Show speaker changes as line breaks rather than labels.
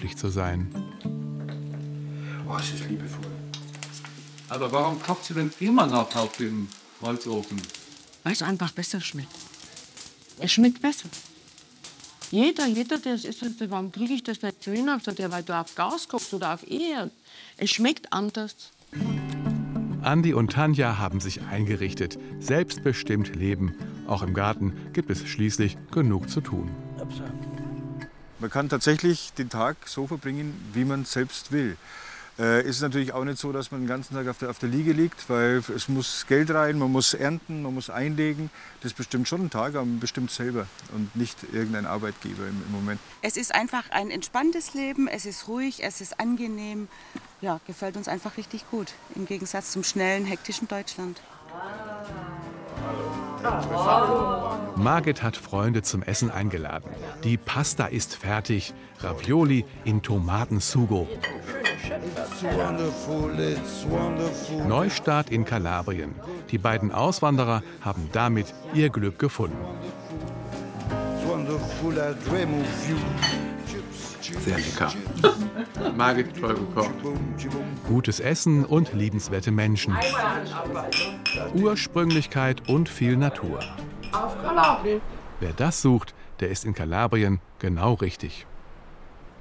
höflich zu sein.
Oh, es ist liebevoll.
Aber warum kocht sie denn immer noch auf dem Holzofen?
Weil es einfach besser schmeckt. Es schmeckt besser. Jeder, der es isst, warum kriege ich das nicht so hin? Weil du auf Gas kochst oder auf Erd. Es schmeckt anders.
Andi und Tanja haben sich eingerichtet, selbstbestimmt leben. Auch im Garten gibt es schließlich genug zu tun.
Man kann tatsächlich den Tag so verbringen, wie man selbst will. Ist natürlich auch nicht so, dass man den ganzen Tag auf der Liege liegt, weil es muss Geld rein, man muss ernten, man muss einlegen. Das bestimmt schon ein Tag, aber man bestimmt selber und nicht irgendein Arbeitgeber im Moment.
Es ist einfach ein entspanntes Leben, es ist ruhig, es ist angenehm. Ja, gefällt uns einfach richtig gut, im Gegensatz zum schnellen, hektischen Deutschland.
Margit hat Freunde zum Essen eingeladen. Die Pasta ist fertig, Ravioli in Tomatensugo. Neustart in Kalabrien. Die beiden Auswanderer haben damit ihr Glück gefunden.
Sehr lecker. Margit, toll gekocht.
Gutes Essen und liebenswerte Menschen. Ursprünglichkeit und viel Natur. Wer das sucht, der ist in Kalabrien genau richtig.